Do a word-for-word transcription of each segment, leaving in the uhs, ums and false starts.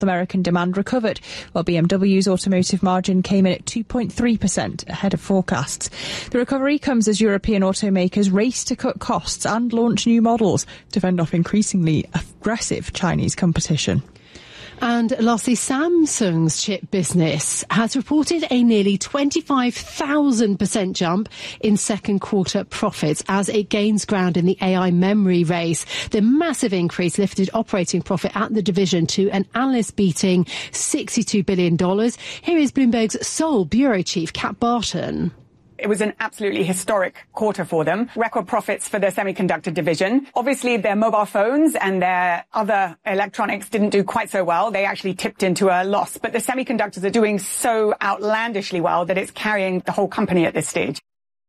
American demand recovered, while B M W's automotive margin came in at two point three percent ahead of forecasts. The recovery comes as European automakers race to cut costs and launch new models to fend off increasingly aggressive Chinese competition. And lastly, Samsung's chip business has reported a nearly twenty-five thousand percent jump in second quarter profits as it gains ground in the A I memory race. The massive increase lifted operating profit at the division to an analyst-beating sixty-two billion dollars. Here is Bloomberg's Seoul bureau chief, Kat Barton. It was an absolutely historic quarter for them. Record profits for the semiconductor division. Obviously, their mobile phones and their other electronics didn't do quite so well. They actually tipped into a loss. But the semiconductors are doing so outlandishly well that it's carrying the whole company at this stage.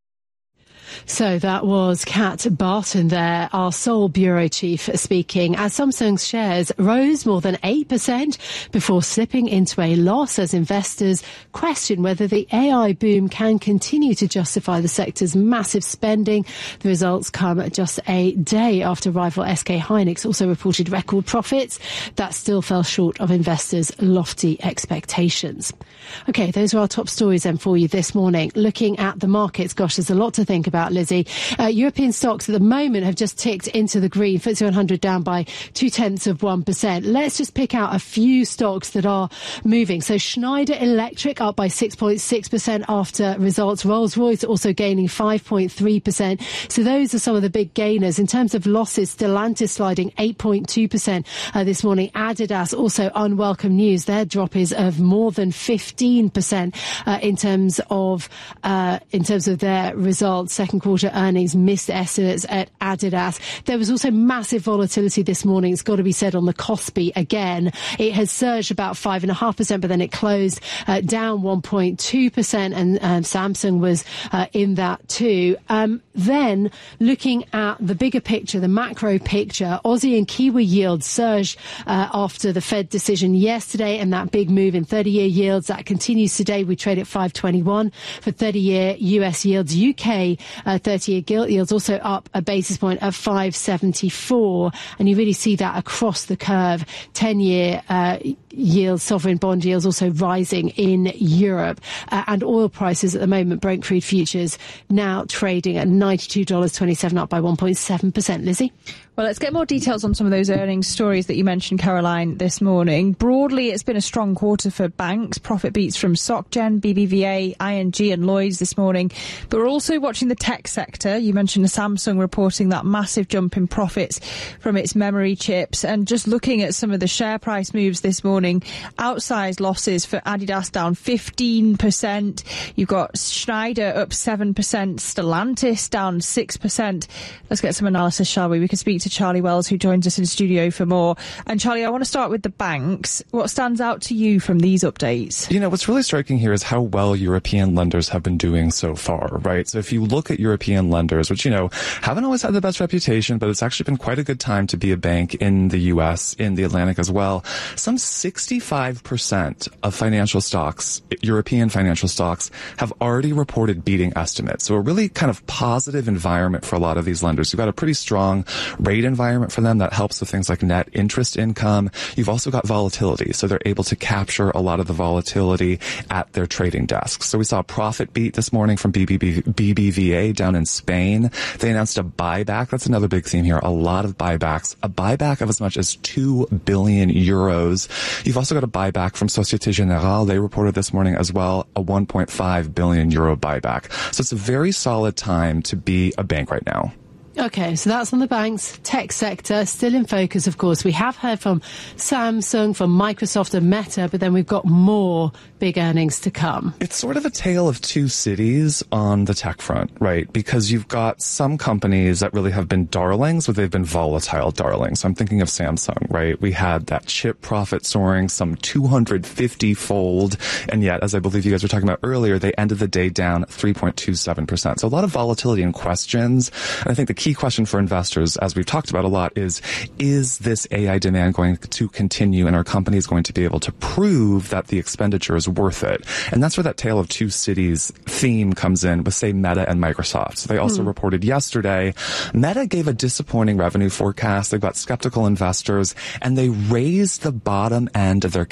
So that was Kat Barton there, our Seoul bureau chief, speaking, as Samsung's shares rose more than eight percent before slipping into a loss as investors question whether the A I boom can continue to justify the sector's massive spending. The results come just a day after rival S K Hynix also reported record profits that still fell short of investors' lofty expectations. OK, those are our top stories then for you this morning. Looking at the markets, gosh, there's a lot to think about, Lizzie. Uh, European stocks at the moment have just ticked into the green. F T S E one hundred down by two tenths of one percent. Let's just pick out a few stocks that are moving. So Schneider Electric up by six point six percent after results. Rolls-Royce also gaining five point three percent. So those are some of the big gainers. In terms of losses, Stellantis sliding eight point two percent uh, this morning. Adidas also unwelcome news. Their drop is of more than fifteen percent uh, in terms of uh, in terms of their results. Second quarter earnings missed estimates at Adidas. There was also massive volatility this morning, it's got to be said, on the Kospi again. It has surged about five point five percent, but then it closed uh, down one point two percent, and uh, Samsung was uh, in that too. Um, then, looking at the bigger picture, the macro picture, Aussie and Kiwi yields surged uh, after the Fed decision yesterday, and that big move in thirty-year yields, that continues today. We trade at five twenty-one for thirty-year U S yields. U K uh, thirty-year gilt yields also up a basis point of five seventy-four, and you really see that across the curve. ten-year uh, yields, sovereign bond yields also rising in Europe, uh, and oil prices at the moment, Brent crude futures now trading at ninety-two dollars twenty-seven, up by one point seven percent. Lizzie? Well, let's get more details on some of those earnings stories that you mentioned, Caroline, this morning. Broadly, it's been a strong quarter for banks. Profit beats from SocGen, B B V A, I N G and Lloyds this morning. But we're also watching the tech sector. You mentioned Samsung reporting that massive jump in profits from its memory chips. And just looking at some of the share price moves this morning, outsized losses for Adidas down fifteen percent. You've got Schneider up seven percent, Stellantis down six percent. Let's get some analysis, shall we? We can speak to Charlie Wells, who joins us in studio for more. And Charlie, I want to start with the banks. What stands out to you from these updates? You know, what's really striking here is how well European lenders have been doing so far, right? So if you look at European lenders, which, you know, haven't always had the best reputation, but it's actually been quite a good time to be a bank in the U S, in the Atlantic as well. Some sixty-five percent of financial stocks, European financial stocks, have already reported beating estimates. So a really kind of positive environment for a lot of these lenders. You've got a pretty strong rate environment for them that helps with things like net interest income. You've also got volatility, so they're able to capture a lot of the volatility at their trading desks. So we saw a profit beat this morning from B B V A down in Spain. They announced a buyback. That's another big theme here. A lot of buybacks. A buyback of as much as two billion euros. You've also got a buyback from Societe Generale. They reported this morning as well, a one point five billion euro buyback. So it's a very solid time to be a bank right now. OK, so that's on the banks. Tech sector still in focus, of course. We have heard from Samsung, from Microsoft and Meta, but then we've got more big earnings to come. It's sort of a tale of two cities on the tech front, right? Because you've got some companies that really have been darlings, but they've been volatile darlings. So I'm thinking of Samsung, right? We had that chip profit soaring some two hundred fifty fold. And yet, as I believe you guys were talking about earlier, they ended the day down three point two seven percent. So a lot of volatility and questions. And I think the key question for investors, as we've talked about a lot, is, is this A I demand going to continue, and are companies going to be able to prove that the expenditure is worth it? And that's where that tale of two cities theme comes in with, say, Meta and Microsoft. So they also mm. reported yesterday, Meta gave a disappointing revenue forecast. They've got skeptical investors, and they raised the bottom end of their